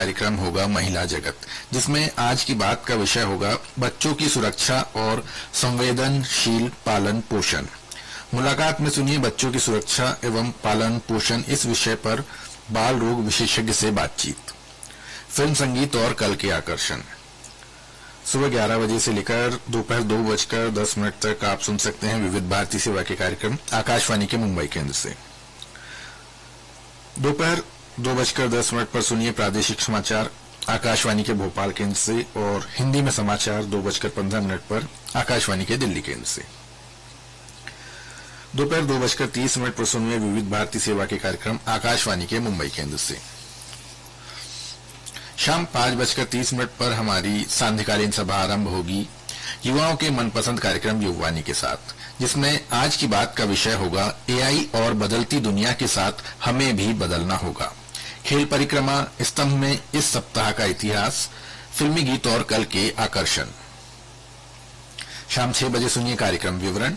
कार्यक्रम होगा महिला जगत, जिसमें आज की बात का विषय होगा बच्चों की सुरक्षा और संवेदनशील पालन पोषण। मुलाकात में सुनिए बच्चों की सुरक्षा एवं पालन पोषण इस विषय पर बाल रोग विशेषज्ञ से बातचीत। फिल्म संगीत और कल के आकर्षण। सुबह 11 बजे से लेकर दोपहर 2:10 तक आप सुन सकते हैं विविध भारती सेवा के कार्यक्रम आकाशवाणी के मुंबई केंद्र से। दोपहर 2:10 पर सुनिए प्रादेशिक समाचार आकाशवाणी के भोपाल केंद्र से और हिंदी में समाचार 2:15 पर आकाशवाणी के दिल्ली केंद्र से। दोपहर 2:30 पर सुनिए विविध भारती सेवा के कार्यक्रम आकाशवाणी के मुंबई केंद्र से। शाम 5:30 पर हमारी सांध्यकालीन सभा आरंभ होगी युवाओं के मनपसंद कार्यक्रम युववाणी के साथ, जिसमें आज की बात का विषय होगा एआई और बदलती दुनिया के साथ हमें भी बदलना होगा। खेल परिक्रमा, स्तंभ में इस सप्ताह का इतिहास, फिल्मी गीत और कल के आकर्षण। शाम 6 बजे सुनिए कार्यक्रम विवरण।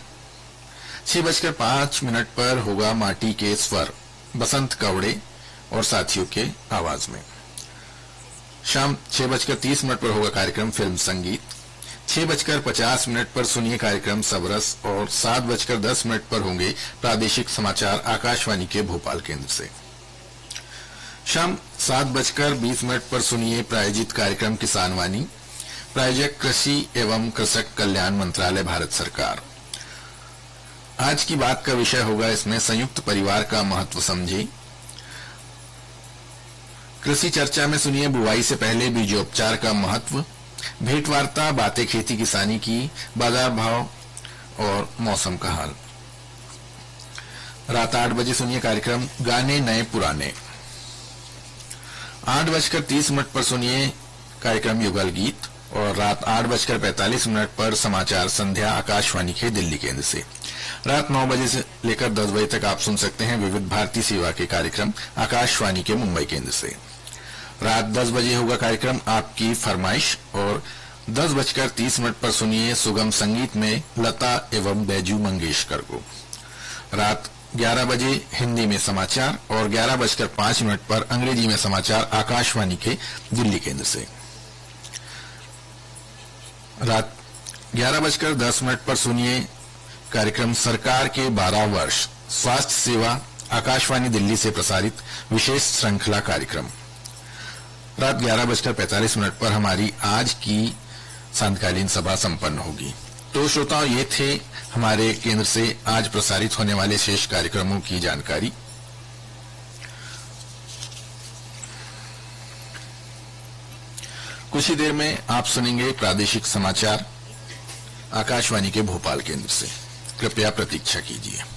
6:05 पर होगा माटी के स्वर बसंत कवड़े और साथियों के आवाज में। शाम 6:30 पर होगा कार्यक्रम फिल्म संगीत। 6:50 पर सुनिए कार्यक्रम सबरस और 7:10 पर होंगे प्रादेशिक समाचार आकाशवाणी के भोपाल केंद्र से। शाम 7:20 पर सुनिए प्रायोजित कार्यक्रम किसान वाणी। प्रायोजक कृषि एवं कृषक कल्याण मंत्रालय भारत सरकार। आज की बात का विषय होगा इसमें संयुक्त परिवार का महत्व समझे। कृषि चर्चा में सुनिए बुआई से पहले बीजोपचार का महत्व, भेंटवार्ता, बातें खेती किसानी की, बाजार भाव और मौसम का हाल। रात 8 बजे सुनिए कार्यक्रम गाने नए पुराने। 8:30 पर सुनिए कार्यक्रम युगल गीत और रात 8:45 पर समाचार संध्या आकाशवाणी के दिल्ली केंद्र से। रात 9 बजे से लेकर 10 बजे तक आप सुन सकते हैं विविध भारती सेवा के कार्यक्रम आकाशवाणी के मुंबई केंद्र से। रात 10 बजे होगा कार्यक्रम आपकी फरमाइश और 10:30 पर सुनिए सुगम संगीत में लता एवं बैजू मंगेशकर को। रात 11 बजे हिंदी में समाचार और 11:05 पर अंग्रेजी में समाचार आकाशवाणी के दिल्ली केंद्र से। रात 11:10 पर सुनिए कार्यक्रम सरकार के 12 वर्ष स्वास्थ्य सेवा आकाशवाणी दिल्ली से प्रसारित विशेष श्रृंखला कार्यक्रम। रात 11:45 पर हमारी आज की सांध्यकालीन सभा संपन्न होगी। तो श्रोताओं, ये थे हमारे केंद्र से आज प्रसारित होने वाले शेष कार्यक्रमों की जानकारी। कुछ ही देर में आप सुनेंगे प्रादेशिक समाचार आकाशवाणी के भोपाल केंद्र से। कृपया प्रतीक्षा कीजिए।